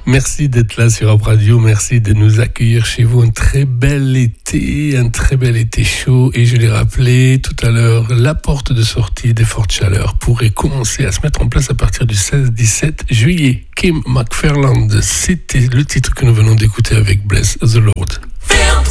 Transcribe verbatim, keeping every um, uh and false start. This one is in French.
Merci d'être là sur Up Radio, merci de nous accueillir chez vous. Un très bel été, un très bel été chaud. Et je l'ai rappelé tout à l'heure, la porte de sortie des fortes chaleurs pourrait commencer à se mettre en place à partir du seize dix-sept juillet. Kim McFarland, c'était le titre que nous venons d'écouter avec Bless the Lord.